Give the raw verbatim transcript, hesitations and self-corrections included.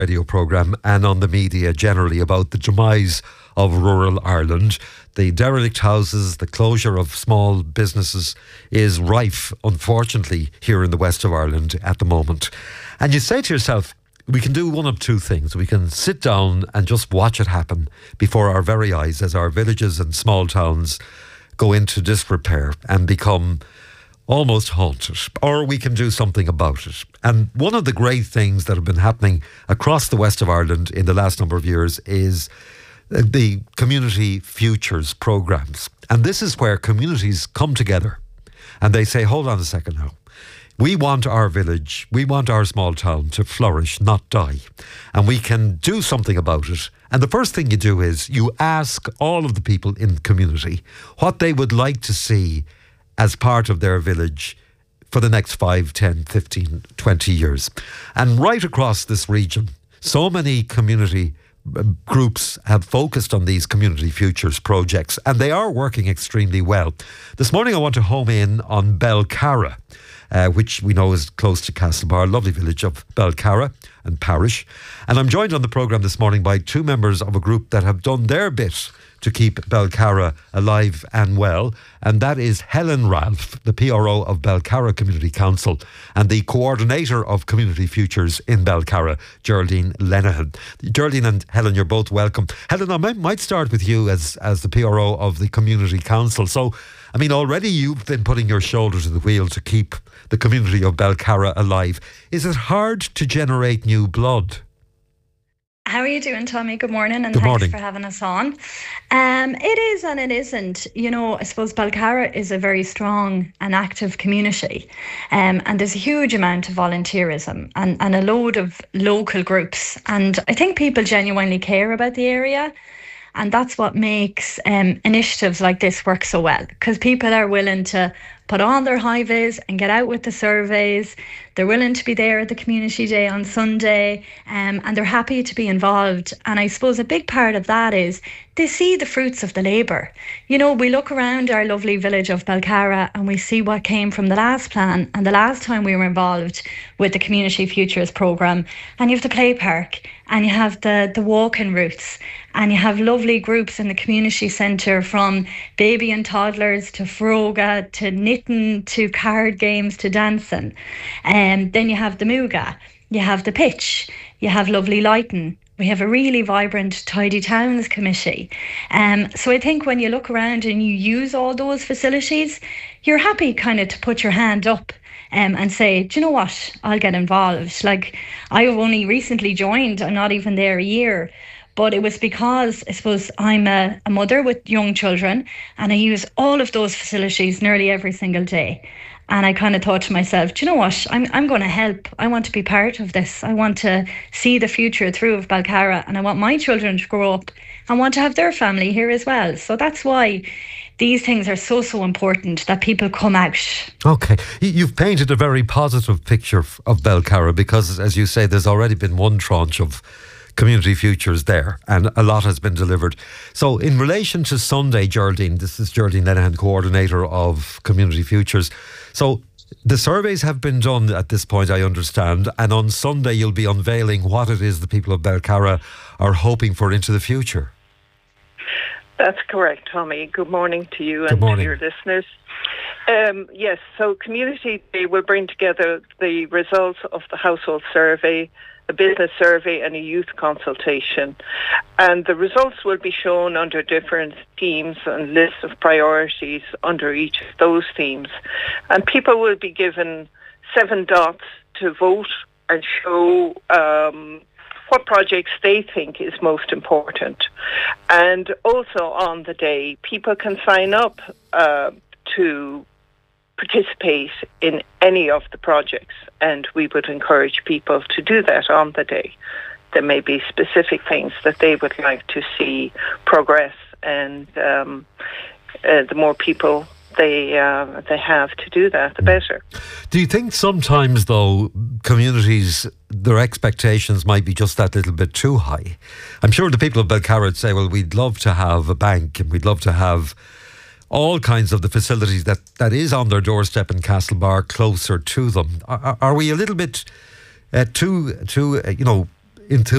radio programme and on the media generally about the demise of rural Ireland. The derelict houses, the closure of small businesses is rife, unfortunately, here in the west of Ireland at the moment. And you say to yourself, we can do one of two things. We can sit down and just watch it happen before our very eyes as our villages and small towns go into disrepair and become almost haunted, or we can do something about it. And one of the great things that have been happening across the west of Ireland in the last number of years is the Community Futures programmes. And this is where communities come together and they say, hold on a second now. We want our village, we want our small town to flourish, not die. And we can do something about it. And the first thing you do is you ask all of the people in the community what they would like to see as part of their village for the next five, ten, fifteen, twenty years. And right across this region, so many community groups have focused on these Community Futures projects, and they are working extremely well. This morning I want to home in on Belcarra, uh, which we know is close to Castlebar, lovely village of Belcarra and parish. And I'm joined on the programme this morning by two members of a group that have done their bit to keep Belcarra alive and well, and that is Helen Ralph, the P R O of Belcarra Community Council, and the coordinator of Community Futures in Belcarra, Geraldine Lenihan. Geraldine and Helen, you're both welcome. Helen, I might, might start with you as, as the P R O of the Community Council. So, I mean, already you've been putting your shoulder to the wheel to keep the community of Belcarra alive. Is it hard to generate new blood? How are you doing, Tommy? Good morning, and Good thanks morning. for having us on. Um, it is and it isn't. You know, I suppose Belcarra is a very strong and active community, um, and there's a huge amount of volunteerism and, and a load of local groups. And I think people genuinely care about the area. And that's what makes um, initiatives like this work so well, because people are willing to put on their high vis and get out with the surveys. They're willing to be there at the community day on Sunday, um, and they're happy to be involved. And I suppose a big part of that is they see the fruits of the labour. You know, we look around our lovely village of Belcarra and we see what came from the last plan and the last time we were involved with the Community Futures programme. And you have the play park, and you have the, the walking routes, and you have lovely groups in the community centre, from baby and toddlers to froga to knitting to card games to dancing. And um, then you have the Muga, you have the pitch, you have lovely lighting. We have a really vibrant Tidy Towns committee. Um, so I think when you look around and you use all those facilities, you're happy kind of to put your hand up Um, and say, do you know what, I'll get involved. Like, I have only recently joined, I'm not even there a year, but it was because I suppose I'm a, a mother with young children, and I use all of those facilities nearly every single day. And I kind of thought to myself, do you know what, I'm I'm going to help. I want to be part of this. I want to see the future through of Belcarra, and I want my children to grow up and want to have their family here as well. So that's why these things are so, so important, that people come out. Okay. You've painted a very positive picture of Belcarra because, as you say, there's already been one tranche of Community Futures there, and a lot has been delivered. So in relation to Sunday, Geraldine, this is Geraldine Lenihan, coordinator of Community Futures. So the surveys have been done at this point, I understand, and on Sunday you'll be unveiling what it is the people of Belcarra are hoping for into the future. That's correct, Tommy. Good morning to you Good and morning. to your listeners. Um, yes, so Community Day will bring together the results of the household survey, a business survey and a youth consultation. And the results will be shown under different themes and lists of priorities under each of those themes. And people will be given seven dots to vote and show um, what projects they think is most important. And also on the day, people can sign up uh, to participate in any of the projects, and we would encourage people to do that on the day. There may be specific things that they would like to see progress, and um, uh, the more people they uh, they have to do that, the better. Do you think sometimes, though, communities, their expectations might be just that little bit too high? I'm sure the people of Belcarra would say, well, we'd love to have a bank and we'd love to have all kinds of the facilities that, that is on their doorstep in Castlebar closer to them. Are, are we a little bit uh, too, too uh, you know, into